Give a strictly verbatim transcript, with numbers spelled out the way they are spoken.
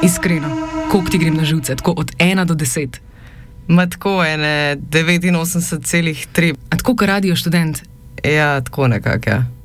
Iskreno, koliko ti grem na živce, tako od ena do deset? Ma tako ene devetinosemdeset celih tri. A tako, kar radio študent? Ja, tako nekako, ja.